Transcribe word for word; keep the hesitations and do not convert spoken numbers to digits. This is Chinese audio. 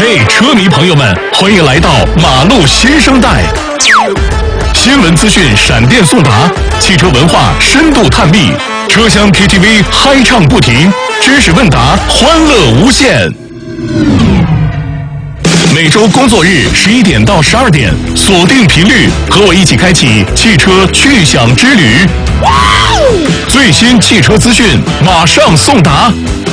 嘿，车迷朋友们，欢迎来到马路新生代。新闻资讯闪电送达，汽车文化深度探秘，车厢 K T V 嗨唱不停，知识问答欢乐无限。每周工作日十一点到十二点，锁定频率，和我一起开启汽车趣享之旅。最新汽车资讯马上送达，